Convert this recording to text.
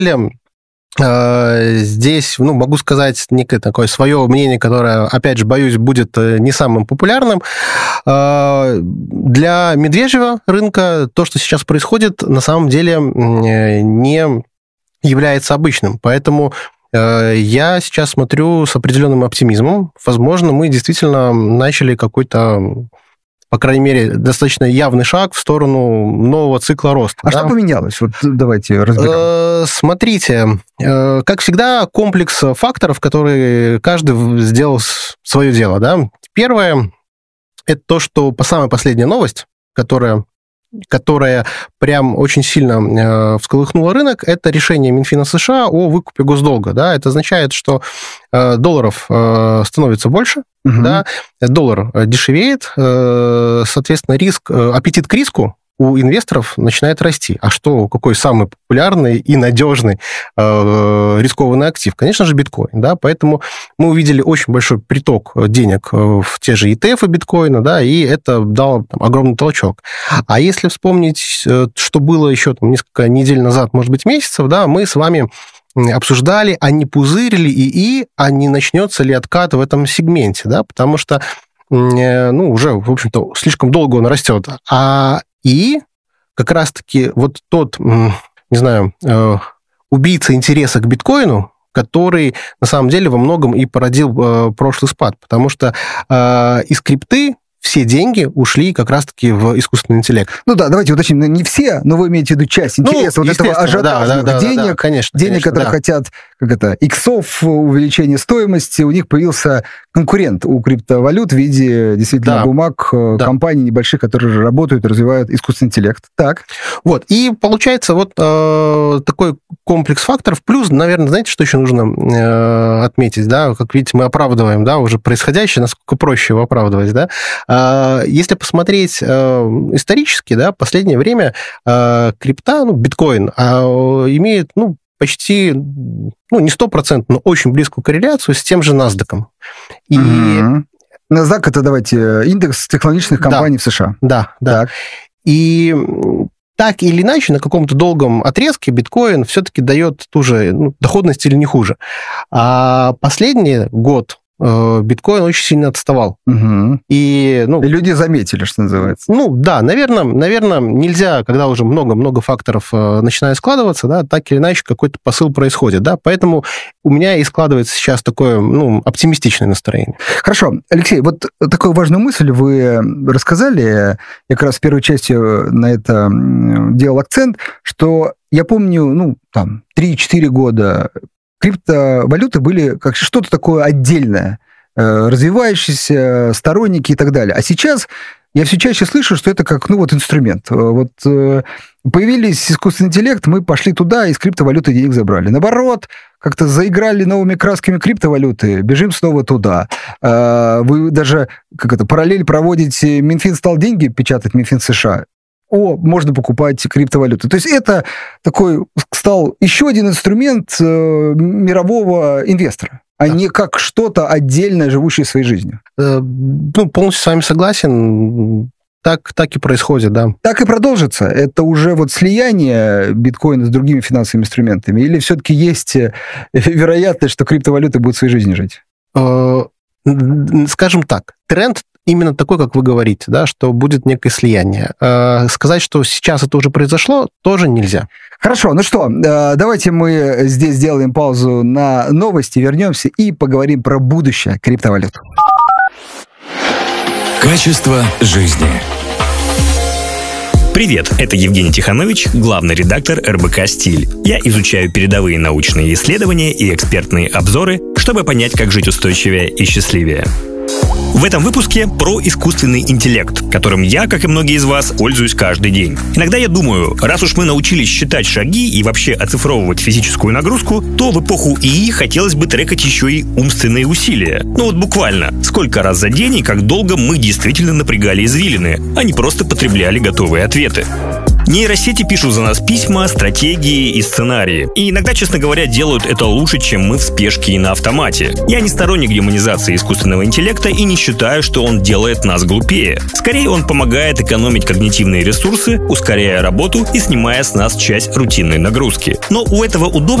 Здесь, могу сказать некое такое свое мнение, которое, опять же, боюсь, будет не самым популярным. Для медвежьего рынка то, что сейчас происходит, на самом деле не является обычным. Поэтому я сейчас смотрю с определенным оптимизмом. Возможно, мы действительно начали какой-то, по крайней мере, достаточно явный шаг в сторону нового цикла роста. А что поменялось? Вот давайте разберем. Смотрите, как всегда, комплекс факторов, которые каждый сделал свое дело. Да? Первое – это то, что самая последняя новость, которая прям очень сильно всколыхнула рынок, это решение Минфина США о выкупе госдолга. Да? Это означает, что долларов становится больше, да? Доллар дешевеет, соответственно, аппетит к риску у инвесторов начинает расти. А какой самый популярный и надежный рискованный актив? Конечно же, биткоин. Да? Поэтому мы увидели очень большой приток денег в те же ETF биткоина, да, и это дало огромный толчок. А если вспомнить, что было еще несколько недель назад, может быть, месяцев, да, мы с вами обсуждали, а не пузырь ли а не начнется ли откат в этом сегменте, да, потому что, уже, в общем-то, слишком долго он растет. И как раз-таки вот тот, убийца интереса к биткоину, который на самом деле во многом и породил прошлый спад, потому что из крипты все деньги ушли как раз-таки в искусственный интеллект. Давайте уточним, не все, но вы имеете в виду часть интереса этого ажиотажных денег, конечно, которые хотят, иксов, увеличения стоимости, у них появился конкурент у криптовалют в виде действительно бумаг компаний небольших, которые работают, развивают искусственный интеллект. Так. Вот, и получается такой комплекс факторов, плюс, наверное, знаете, что еще нужно отметить, да, как видите, мы оправдываем, да, уже происходящее, насколько проще его оправдывать, да. Если посмотреть исторически, да, в последнее время крипта, биткоин, имеет, почти, не 100%, но очень близкую корреляцию с тем же NASDAQ. И... NASDAQ – это, давайте, индекс технологичных компаний в США. Да. Так. И так или иначе, на каком-то долгом отрезке биткоин все-таки дает ту же доходность или не хуже. А последний год биткоин очень сильно отставал. И люди заметили, что называется. Наверное, нельзя, когда уже много-много факторов начинает складываться, да, так или иначе какой-то посыл происходит, да, поэтому у меня и складывается сейчас такое, оптимистичное настроение. Хорошо. Алексей, вот такую важную мысль вы рассказали, я как раз в первой части на это делал акцент, что я помню, 3-4 года криптовалюты были как что-то такое отдельное, развивающиеся, сторонники и так далее. А сейчас я все чаще слышу, что это как, инструмент. Появились искусственный интеллект, мы пошли туда и с криптовалюты денег забрали. Наоборот, как-то заиграли новыми красками криптовалюты, бежим снова туда. Вы даже, параллель проводите, Минфин стал деньги печатать, Минфин США. Можно покупать криптовалюты. То есть это такой стал еще один инструмент мирового инвестора, а не как что-то отдельное, живущее своей жизнью. Полностью с вами согласен. Так и происходит, да. Так и продолжится. Это уже слияние биткоина с другими финансовыми инструментами? Или все-таки есть вероятность, что криптовалюты будут своей жизнью жить? Скажем так, тренд именно такой, как вы говорите, да, что будет некое слияние. Сказать, что сейчас это уже произошло, тоже нельзя. Хорошо, давайте мы здесь сделаем паузу на новости, вернемся и поговорим про будущее криптовалют. Качество жизни. Привет, это Евгений Тиханович, главный редактор РБК «Стиль». Я изучаю передовые научные исследования и экспертные обзоры, чтобы понять, как жить устойчивее и счастливее. В этом выпуске про искусственный интеллект, которым я, как и многие из вас, пользуюсь каждый день. Иногда я думаю, раз уж мы научились считать шаги и вообще оцифровывать физическую нагрузку, то в эпоху ИИ хотелось бы трекать еще и умственные усилия. Буквально, сколько раз за день и как долго мы действительно напрягали извилины, а не просто потребляли готовые ответы. Нейросети пишут за нас письма, стратегии и сценарии. И иногда, честно говоря, делают это лучше, чем мы в спешке и на автомате. Я не сторонник демонизации искусственного интеллекта и не считаю, что он делает нас глупее. Скорее, он помогает экономить когнитивные ресурсы, ускоряя работу и снимая с нас часть рутинной нагрузки. Но у этого удобства